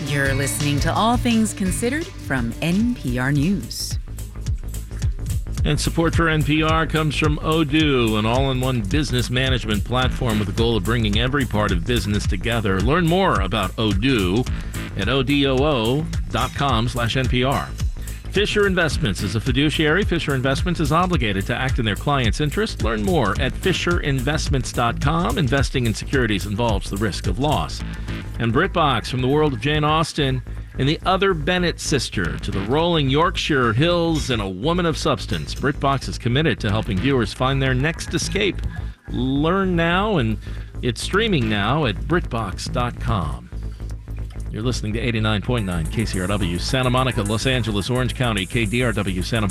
You're listening to All Things Considered from NPR News. And support for NPR comes from Odoo, an all-in-one business management platform with the goal of bringing every part of business together. Learn more about Odoo at odoo.com/NPR. Fisher Investments is a fiduciary. Fisher Investments is obligated to act in their client's interest. Learn more at fisherinvestments.com. Investing in securities involves the risk of loss. And BritBox, from the world of Jane Austen and the other Bennett sister to the rolling Yorkshire hills and a woman of substance. BritBox is committed to helping viewers find their next escape. Learn now, and it's streaming now at BritBox.com. You're listening to 89.9 KCRW, Santa Monica, Los Angeles, Orange County, KDRW, Santa